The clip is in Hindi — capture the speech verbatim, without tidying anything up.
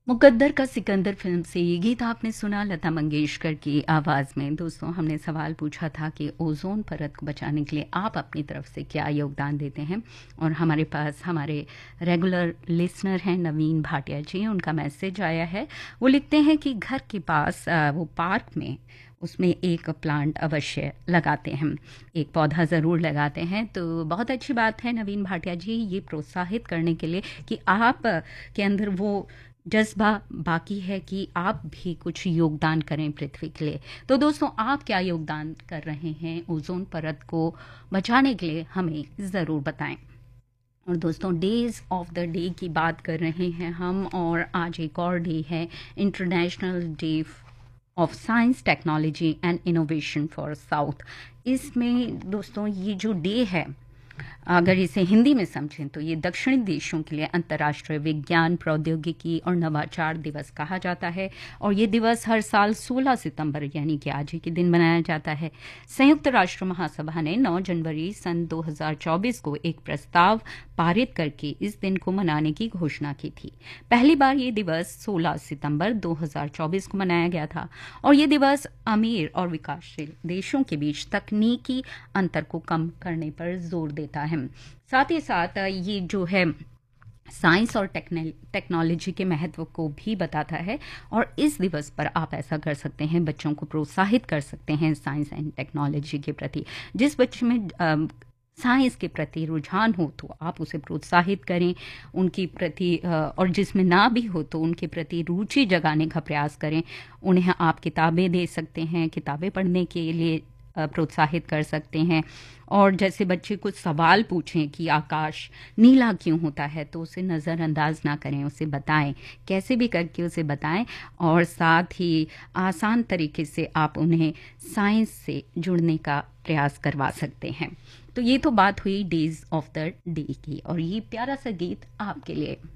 मुकद्दर का सिकंदर फिल्म से ये गीत आपने सुना लता मंगेशकर की आवाज़ में। दोस्तों, हमने सवाल पूछा था कि ओज़ोन परत को बचाने के लिए आप अपनी तरफ से क्या योगदान देते हैं, और हमारे पास हमारे रेगुलर लिसनर हैं नवीन भाटिया जी। उनका मैसेज आया है। वो लिखते हैं कि घर के पास आ, वो पार्क में उसमें एक प्लांट अवश्य लगाते हैं, एक पौधा ज़रूर लगाते हैं। तो बहुत अच्छी बात है नवीन भाटिया जी, ये प्रोत्साहित करने के लिए कि आप आ, के अंदर वो जज़्बा बाकी है कि आप भी कुछ योगदान करें पृथ्वी के लिए। तो दोस्तों, आप क्या योगदान कर रहे हैं ओज़ोन परत को बचाने के लिए, हमें ज़रूर बताएं। और दोस्तों, डेज़ ऑफ द डे की बात कर रहे हैं हम, और आज एक और डे है, international day of science technology and innovation for south. इसमें दोस्तों ये जो डे है, अगर इसे हिंदी में समझें तो ये दक्षिणी देशों के लिए अंतर्राष्ट्रीय विज्ञान प्रौद्योगिकी और नवाचार दिवस कहा जाता है। और ये दिवस हर साल सोलह सितंबर यानी कि आज ही के दिन मनाया जाता है। संयुक्त राष्ट्र महासभा ने नौ जनवरी सन दो हज़ार चौबीस को एक प्रस्ताव पारित करके इस दिन को मनाने की घोषणा की थी। पहली बार ये दिवस सोलह सितंबर दो हज़ार चौबीस को मनाया गया था, और ये दिवस अमीर और विकासशील देशों के बीच तकनीकी अंतर को कम करने पर जोर देता है। साथ ही साथ ये जो है साइंस और टेक्नोलॉजी के महत्व को भी बताता है। और इस दिवस पर आप ऐसा कर सकते हैं, बच्चों को प्रोत्साहित कर सकते हैं साइंस एंड टेक्नोलॉजी के प्रति। जिस बच्चे में साइंस के प्रति रुझान हो तो आप उसे प्रोत्साहित करें उनकी प्रति, और जिसमें ना भी हो तो उनके प्रति रुचि जगाने का प्रयास करें। उन्हें आप किताबें दे सकते हैं, किताबें पढ़ने के लिए प्रोत्साहित कर सकते हैं। और जैसे बच्चे कुछ सवाल पूछें कि आकाश नीला क्यों होता है, तो उसे नज़रअंदाज ना करें, उसे बताएं, कैसे भी करके उसे बताएं। और साथ ही आसान तरीके से आप उन्हें साइंस से जुड़ने का प्रयास करवा सकते हैं। तो ये तो बात हुई डेज ऑफ द डे की, और ये प्यारा सा गीत आपके लिए।